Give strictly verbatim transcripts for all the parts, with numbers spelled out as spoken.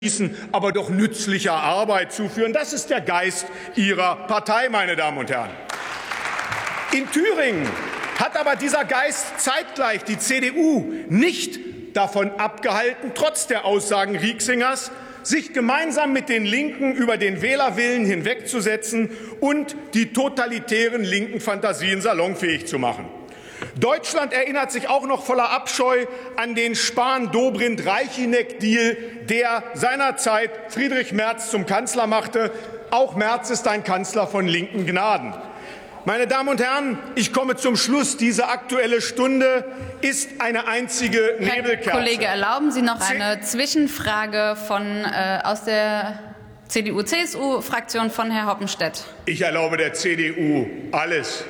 aber doch nützlicher Arbeit zuführen. Das ist der Geist Ihrer Partei, meine Damen und Herren. In Thüringen hat aber dieser Geist zeitgleich die C D U nicht davon abgehalten, trotz der Aussagen Rieksingers, sich gemeinsam mit den Linken über den Wählerwillen hinwegzusetzen und die totalitären linken Fantasien salonfähig zu machen. Deutschland erinnert sich auch noch voller Abscheu an den Spahn-Dobrindt-Reichinek-Deal, der seinerzeit Friedrich Merz zum Kanzler machte. Auch Merz ist ein Kanzler von linken Gnaden. Meine Damen und Herren, ich komme zum Schluss. Diese Aktuelle Stunde ist eine einzige Nebelkerze. Herr Kollege, erlauben Sie noch eine Zwischenfrage von, äh, aus der C D U C S U-Fraktion von Herrn Hoppenstedt. Ich erlaube der C D U alles.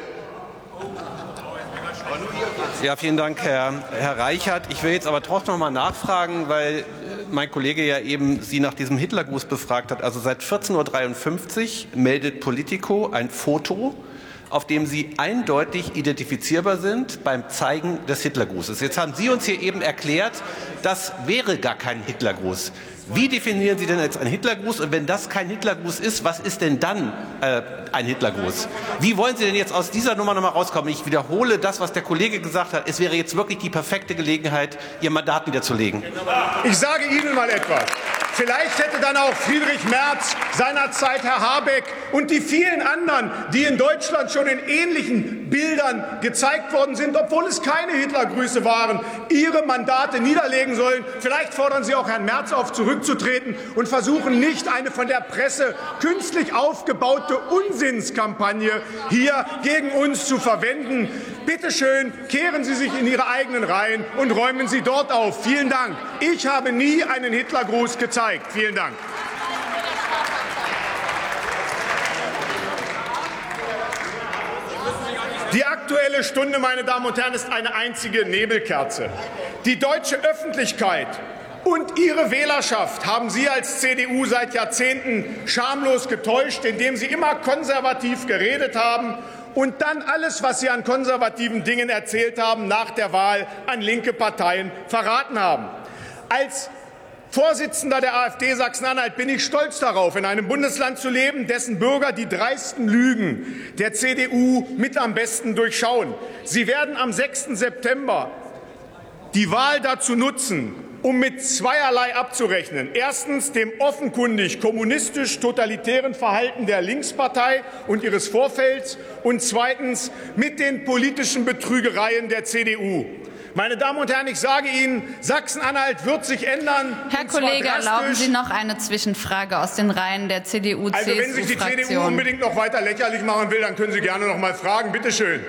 Ja, vielen Dank, Herr, Herr Reichert. Ich will jetzt aber trotzdem noch mal nachfragen, weil mein Kollege ja eben Sie nach diesem Hitlergruß befragt hat. Also seit vierzehn Uhr dreiundfünfzig meldet Politico ein Foto, auf dem Sie eindeutig identifizierbar sind beim Zeigen des Hitlergrußes. Jetzt haben Sie uns hier eben erklärt, das wäre gar kein Hitlergruß. Wie definieren Sie denn jetzt einen Hitlergruß? Und wenn das kein Hitlergruß ist, was ist denn dann äh, ein Hitlergruß? Wie wollen Sie denn jetzt aus dieser Nummer noch mal rauskommen? Ich wiederhole das, was der Kollege gesagt hat. Es wäre jetzt wirklich die perfekte Gelegenheit, Ihr Mandat niederzulegen. Ich sage Ihnen mal etwas. Vielleicht hätte dann auch Friedrich Merz, seinerzeit Herr Habeck und die vielen anderen, die in Deutschland schon in ähnlichen Bildern gezeigt worden sind, obwohl es keine Hitlergrüße waren, ihre Mandate niederlegen sollen. Vielleicht fordern Sie auch Herrn Merz auf, zurückzutreten und versuchen nicht, eine von der Presse künstlich aufgebaute Unsinnskampagne hier gegen uns zu verwenden. Bitte schön, kehren Sie sich in Ihre eigenen Reihen und räumen Sie dort auf. Vielen Dank. Ich habe nie einen Hitlergruß gezeigt. Vielen Dank. Die Aktuelle Stunde, meine Damen und Herren, ist eine einzige Nebelkerze. Die deutsche Öffentlichkeit und Ihre Wählerschaft haben Sie als C D U seit Jahrzehnten schamlos getäuscht, indem Sie immer konservativ geredet haben und dann alles, was Sie an konservativen Dingen erzählt haben, nach der Wahl an linke Parteien verraten haben. Als Vorsitzender der AfD Sachsen-Anhalt bin ich stolz darauf, in einem Bundesland zu leben, dessen Bürger die dreisten Lügen der C D U mit am besten durchschauen. Sie werden am sechsten September die Wahl dazu nutzen, um mit zweierlei abzurechnen. Erstens dem offenkundig kommunistisch-totalitären Verhalten der Linkspartei und ihres Vorfelds und zweitens mit den politischen Betrügereien der C D U. Meine Damen und Herren, ich sage Ihnen, Sachsen-Anhalt wird sich ändern. Herr Kollege, erlauben Sie noch eine Zwischenfrage aus den Reihen der C D U C S U-Fraktion. Also wenn sich die C D U unbedingt noch weiter lächerlich machen will, dann können Sie gerne noch mal fragen. Bitte schön.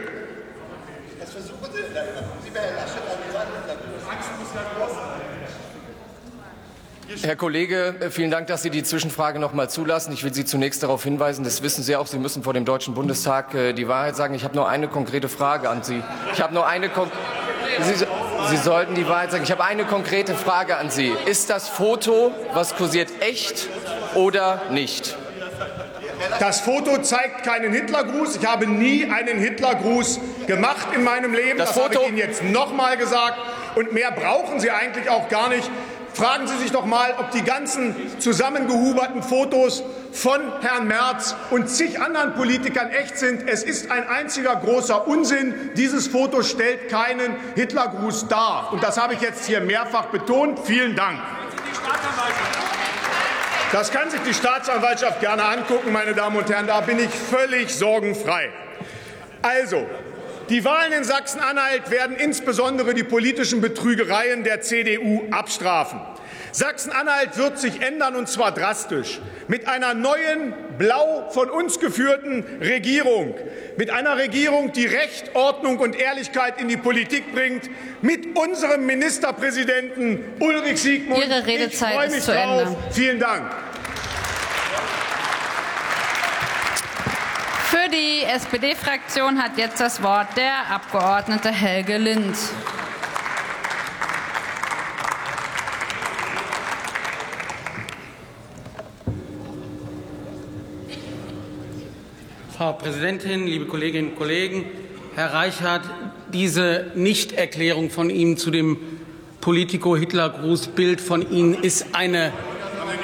Herr Kollege, vielen Dank, dass Sie die Zwischenfrage noch mal zulassen. Ich will Sie zunächst darauf hinweisen, das wissen Sie auch, Sie müssen vor dem Deutschen Bundestag die Wahrheit sagen. Ich habe nur eine konkrete Frage an Sie. Ich habe nur eine Kon Sie, Sie sollten die Wahrheit sagen. Ich habe eine konkrete Frage an Sie. Ist das Foto, was kursiert, echt oder nicht? Das Foto zeigt keinen Hitlergruß. Ich habe nie einen Hitlergruß gemacht in meinem Leben. Das, das habe ich Ihnen jetzt noch mal gesagt. Und mehr brauchen Sie eigentlich auch gar nicht. Fragen Sie sich doch mal, ob die ganzen zusammengehuberten Fotos von Herrn Merz und zig anderen Politikern echt sind. Es ist ein einziger großer Unsinn. Dieses Foto stellt keinen Hitlergruß dar. Und das habe ich jetzt hier mehrfach betont. Vielen Dank. Das kann sich die Staatsanwaltschaft gerne angucken, meine Damen und Herren. Da bin ich völlig sorgenfrei. Also, die Wahlen in Sachsen-Anhalt werden insbesondere die politischen Betrügereien der C D U abstrafen. Sachsen-Anhalt wird sich ändern, und zwar drastisch. Mit einer neuen, blau von uns geführten Regierung. Mit einer Regierung, die Recht, Ordnung und Ehrlichkeit in die Politik bringt. Mit unserem Ministerpräsidenten Ulrich Siegmund. Ihre Redezeit ich freue mich ist zu drauf. Ende. Vielen Dank. Für die S P D-Fraktion hat jetzt das Wort der Abgeordnete Helge Lind. Frau Präsidentin, liebe Kolleginnen und Kollegen! Herr Reichert, diese Nichterklärung von ihm zu dem Politico-Hitler-Grußbild von Ihnen ist eine